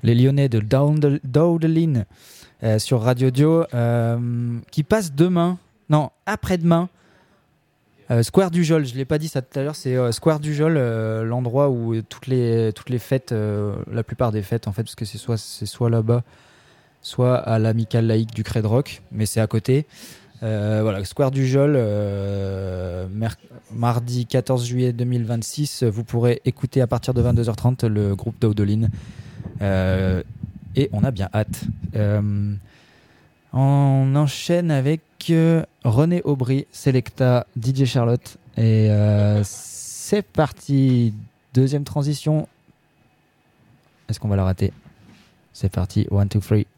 les Lyonnais de Dowdelin sur Radio Dio, qui passe après-demain. Square du Jol, je ne l'ai pas dit ça tout à l'heure, c'est Square du Jol, l'endroit où toutes les fêtes, la plupart des fêtes en fait, parce que c'est soit là-bas, soit à l'amicale laïque du Crède Rock, mais c'est à côté. Voilà, Square du Jol, mardi 14 juillet 2026, vous pourrez écouter à partir de 22h30 le groupe Dowdelin. Et on a bien hâte. On enchaîne avec René Aubry, Selecta, DJ Charlotte. Et c'est parti. Deuxième transition. Est-ce qu'on va la rater ? C'est parti. 1, 2, 3.